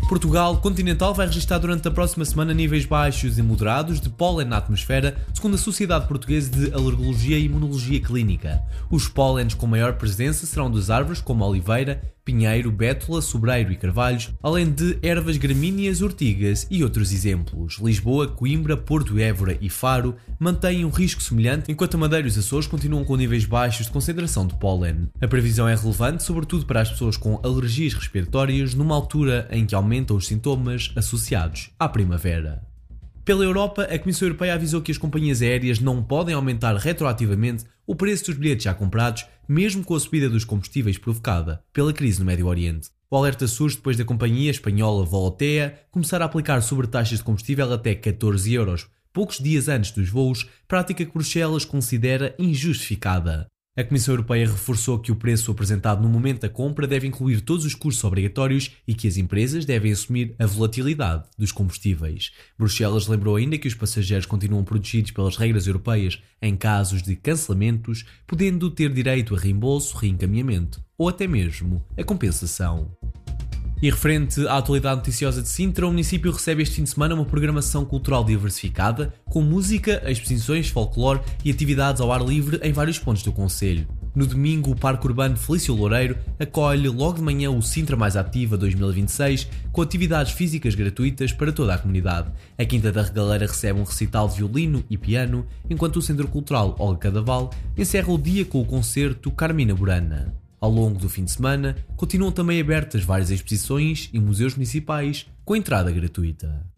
Portugal continental vai registrar durante a próxima semana níveis baixos e moderados de pólen na atmosfera, segundo a Sociedade Portuguesa de Alergologia e Imunologia Clínica. Os pólenes com maior presença serão das árvores como oliveira, pinheiro, bétula, sobreiro e carvalhos, além de ervas gramíneas, ortigas e outros exemplos. Lisboa, Coimbra, Porto, Évora e Faro mantêm um risco semelhante, enquanto a Madeira e os Açores continuam com níveis baixos de concentração de pólen. A previsão é relevante, sobretudo para as pessoas com alergias respiratórias, numa altura em que aumentam os sintomas associados à primavera. Pela Europa, a Comissão Europeia avisou que as companhias aéreas não podem aumentar retroativamente o preço dos bilhetes já comprados, mesmo com a subida dos combustíveis provocada pela crise no Médio Oriente. O alerta surge depois da companhia espanhola Volotea começar a aplicar sobretaxas de combustível até 14 euros, poucos dias antes dos voos, prática que Bruxelas considera injustificada. A Comissão Europeia reforçou que o preço apresentado no momento da compra deve incluir todos os custos obrigatórios e que as empresas devem assumir a volatilidade dos combustíveis. Bruxelas lembrou ainda que os passageiros continuam protegidos pelas regras europeias em casos de cancelamentos, podendo ter direito a reembolso, reencaminhamento ou até mesmo a compensação. E referente à atualidade noticiosa de Sintra, o município recebe este fim de semana uma programação cultural diversificada, com música, exposições, folclore e atividades ao ar livre em vários pontos do concelho. No domingo, o Parque Urbano Felício Loureiro acolhe logo de manhã o Sintra Mais Ativa 2026, com atividades físicas gratuitas para toda a comunidade. A Quinta da Regaleira recebe um recital de violino e piano, enquanto o Centro Cultural Olga Cadaval encerra o dia com o concerto Carmina Burana. Ao longo do fim de semana, continuam também abertas várias exposições e museus municipais com entrada gratuita.